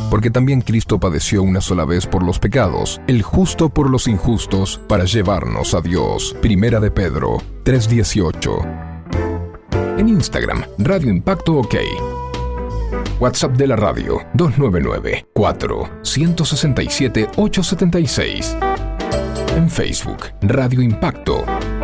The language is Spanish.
Porque también Cristo padeció una sola vez por los pecados, el justo por los injustos, para llevarnos a Dios. Primera de Pedro 3:18. En Instagram, Radio Impacto OK. WhatsApp de la radio, 299-4-167-876. En Facebook, Radio Impacto.